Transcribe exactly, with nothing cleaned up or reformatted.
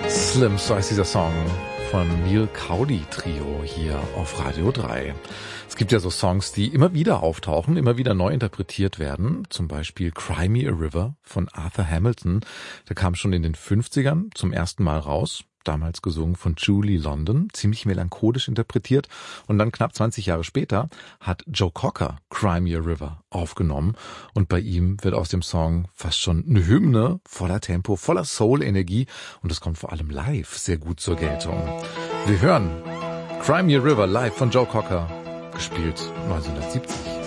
Slim, so heißt dieser Song von Neil Cowley Trio hier auf Radio drei. Es gibt ja so Songs, die immer wieder auftauchen, immer wieder neu interpretiert werden. Zum Beispiel Cry Me a River von Arthur Hamilton. Der kam schon in den fünfzigern zum ersten Mal raus. Damals gesungen von Julie London, ziemlich melancholisch interpretiert. Und dann knapp zwanzig Jahre später hat Joe Cocker Cry Me a River aufgenommen. Und bei ihm wird aus dem Song fast schon eine Hymne voller Tempo, voller Soul-Energie. Und das kommt vor allem live sehr gut zur Geltung. Wir hören Cry Me a River live von Joe Cocker, gespielt neunzehnhundertsiebzig.